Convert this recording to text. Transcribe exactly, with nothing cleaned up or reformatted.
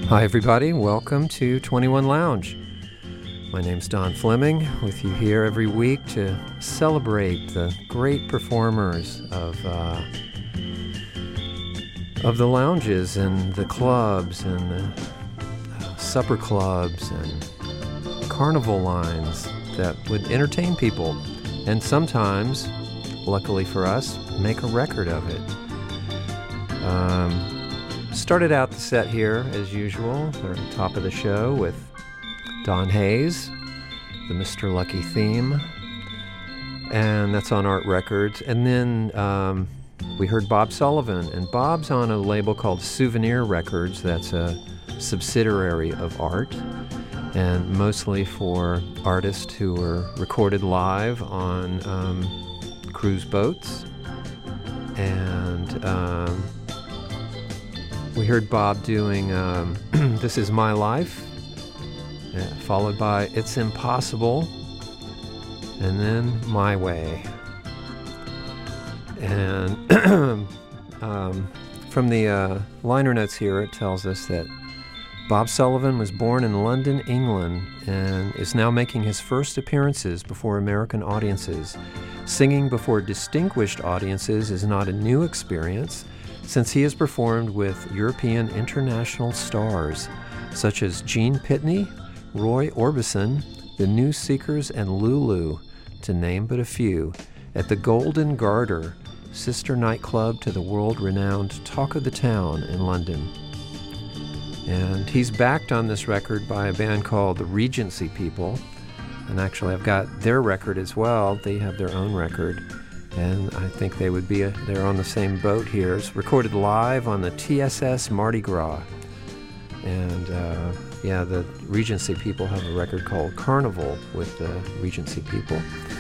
Hi everybody, welcome to twenty-one Lounge. My name's Don Fleming, with you here every week to celebrate the great performers of uh, of the lounges and the clubs and the uh, supper clubs and carnival lines that would entertain people and sometimes, luckily for us, make a record of it. Um, Started out the set here, as usual, at the top of the show with Don Hayes, the Mister Lucky theme, and that's on Art Records. And then um, we heard Bob Sullivan, and Bob's on a label called Souvenir Records that's a subsidiary of Art, and mostly for artists who were recorded live on um, cruise boats. And um, we heard Bob doing um, This Is My Life, uh, followed by It's Impossible, and then My Way. And um, from the uh, liner notes here, it tells us that Bob Sullivan was born in London, England, and is now making his first appearances before American audiences. Singing before distinguished audiences is not a new experience, since he has performed with European international stars such as Gene Pitney, Roy Orbison, the New Seekers, and Lulu, to name but a few, at the Golden Garter, sister nightclub to the world-renowned Talk of the Town in London. And he's backed on this record by a band called the Regency People, and actually I've got their record as well. They have their own record. And I think they would be, a, they're on the same boat here. It's recorded live on the T S S Mardi Gras. And uh, yeah, the Regency People have a record called Carnival with the Regency People.